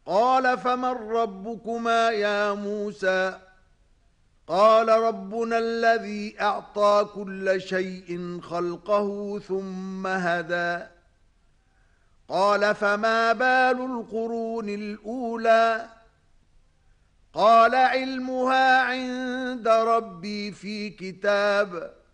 قال فمن ربكما يا موسى قال ربنا الذي أعطى كل شيء خلقه ثم هدى قال فما بال القرون الأولى قال علمها عند ربي في كتاب